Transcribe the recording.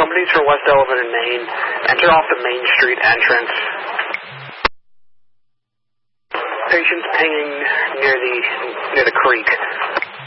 companies for West Delavan and Main. Enter off the Main Street entrance. Patients pinging near the creek.